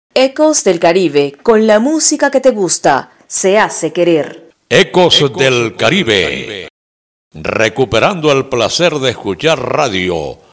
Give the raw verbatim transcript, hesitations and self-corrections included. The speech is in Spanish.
Ecos del Caribe, con la música que te gusta, se hace querer. Ecos, Ecos del Caribe, recuperando el placer de escuchar radio